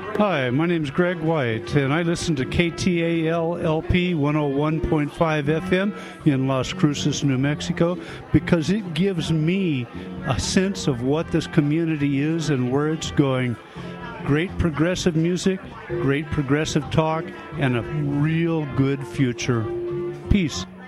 Hi, my name is Greg White, and I listen to KTAL-LP 101.5 FM in Las Cruces, New Mexico, because it gives me a sense of what this community is and where it's going. Great progressive music, great progressive talk, and a real good future. Peace.